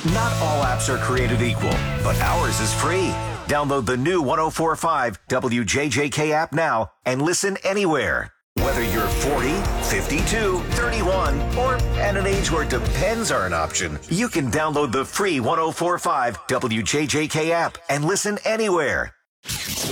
Not all apps are created equal, but ours is free. Download the new 104.5 WJJK app now and listen anywhere. Whether you're 40, 52, 31, or at an age where depends are an option, you can download the free 104.5 WJJK app and listen anywhere.